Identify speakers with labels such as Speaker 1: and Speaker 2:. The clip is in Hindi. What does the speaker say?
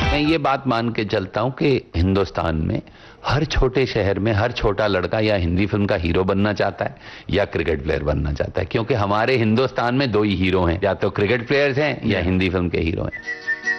Speaker 1: मैं ये बात मान के चलता हूं कि हिंदुस्तान में हर छोटे शहर में हर छोटा लड़का या हिंदी फिल्म का हीरो बनना चाहता है या क्रिकेट प्लेयर बनना चाहता है, क्योंकि हमारे हिंदुस्तान में दो ही हीरो हैं, या तो क्रिकेट प्लेयर्स हैं या हिंदी फिल्म के हीरो हैं।